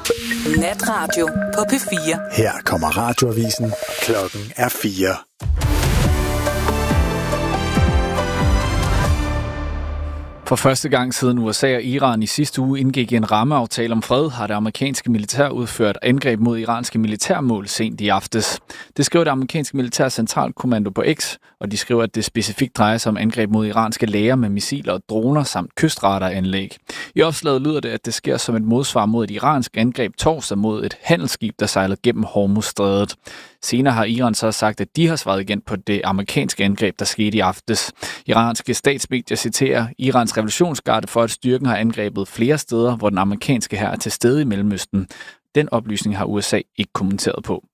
Natradio på P4. Her kommer radioavisen. Klokken er 4. For første gang siden USA og Iran i sidste uge indgik en rammeaftale om fred, har det amerikanske militær udført angreb mod iranske militærmål sent i aftes. Det skriver det amerikanske militær centralkommando på X, og de skriver, at det specifikt drejer sig om angreb mod iranske lagre med missiler og droner samt kystradaranlæg. I opslaget lyder det, at det sker som et modsvar mod et iransk angreb torsdag mod et handelsskib, der sejlede gennem Hormuzstrædet. Senere har Iran så sagt, at de har svaret igen på det amerikanske angreb, der skete i aftes. Iranske statsmedier citerer Irans revolutionsgarde for, at styrken har angrebet flere steder, hvor den amerikanske hær er til stede i Mellemøsten. Den oplysning har USA ikke kommenteret på.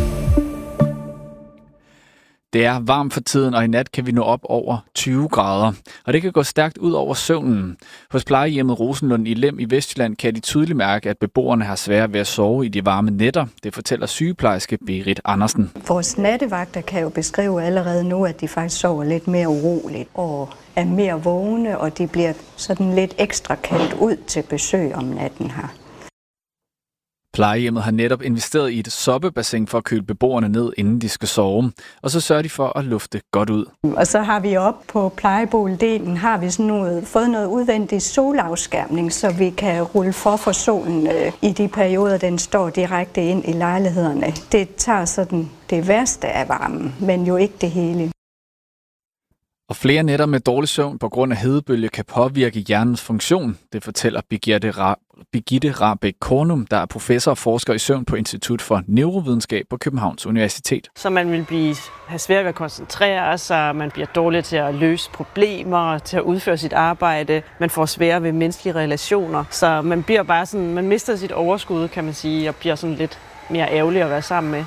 Det er varmt for tiden, og i nat kan vi nå op over 20 grader. Og det kan gå stærkt ud over søvnen. Hos plejehjemmet Rosenlund i Lem i Vestjylland kan de tydeligt mærke, at beboerne har svært ved at sove i de varme nætter. Det fortæller sygeplejerske Berit Andersen. Vores nattevagter kan jo beskrive allerede nu, at de faktisk sover lidt mere uroligt og er mere vågne, og de bliver sådan lidt ekstra kaldt ud til besøg om natten her. Plejehjemmet har netop investeret i et soppebassin for at køle beboerne ned, inden de skal sove. Og så sørger de for at lufte godt ud. Og så har vi op på plejeboligen har vi sådan fået noget udvendig solafskærmning, så vi kan rulle for solen i de perioder, den står direkte ind i lejlighederne. Det tager sådan det værste af varmen, men jo ikke det hele. Og flere nætter med dårlig søvn på grund af hedebølge kan påvirke hjernens funktion. Det fortæller Birgitte Rabeck Kornum, der er professor og forsker i søvn på Institut for Neurovidenskab på Københavns Universitet. Så man vil have svært ved at koncentrere sig, man bliver dårlig til at løse problemer, til at udføre sit arbejde, man får sværere ved menneskelige relationer. Så man bliver bare sådan, man mister sit overskud, kan man sige, og bliver sådan lidt mere ærgerlig at være sammen med.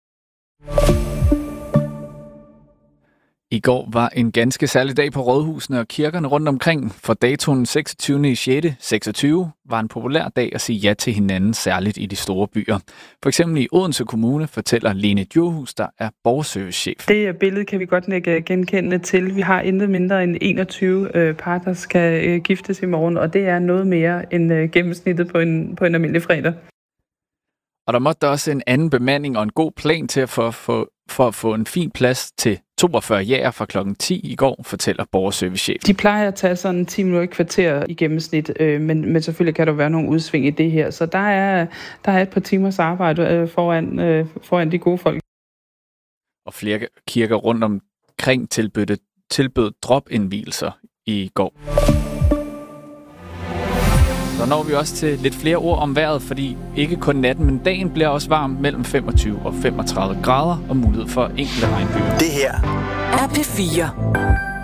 I går var en ganske særlig dag på rådhusene og kirkerne rundt omkring. For datoen 26. i 6. 26 var en populær dag at sige ja til hinanden, særligt i de store byer. For eksempel i Odense Kommune fortæller Lene Djurhus, der er borgerservicechef. Det billede kan vi godt genkende til. Vi har intet mindre end 21 par, der skal giftes i morgen, og det er noget mere end gennemsnittet på en almindelig fredag. Og der måtte også en anden bemanding og en god plan til for at få en fin plads til 42 jæger fra klokken 10 i går, fortæller borgerservicechef. De plejer at tage sådan 10 minutter i kvarter i gennemsnit, men selvfølgelig kan der være nogle udsving i det her. Så der er et par timers arbejde foran de gode folk. Og flere kirker rundt omkring tilbød drop-indvielser i går. Så når vi også til lidt flere ord om vejret, fordi ikke kun natten, men dagen bliver også varm mellem 25 og 35 grader og mulighed for enkelte regnbyger. Det her er P4.